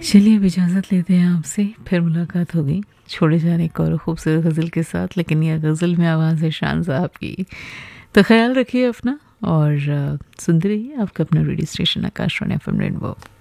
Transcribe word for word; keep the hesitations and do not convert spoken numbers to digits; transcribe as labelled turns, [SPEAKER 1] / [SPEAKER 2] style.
[SPEAKER 1] चलिए अब इजाज़त लेते हैं आपसे, फिर मुलाकात होगी छोड़े जाने एक और खूबसूरत गज़ल के साथ, लेकिन यह गज़ल में आवाज़ है शान साहब की। तो ख़्याल रखिए अपना और अ, सुनते रहिए आपका अपना radio station Akashvani F M rainbow.